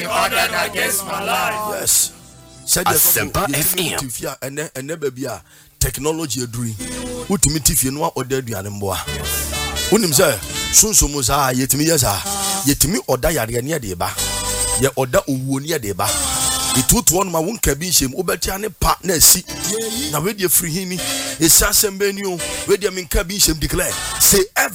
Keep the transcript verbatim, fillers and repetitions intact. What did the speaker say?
ordered against my life. Yes. Said Asempa F M. Tifia and and baby technology aduri. Utimi tifia no order duane mboa. Unim say sunsumu sa yetimi yesa. Yetimi order yare ne de ba. Ye order owuo ne de ba. Itutu on ma won ka bi nsem obetia ne pa na si. Na we de free hini. Esa sembe ni o. We de min ka bi nsem declare. Say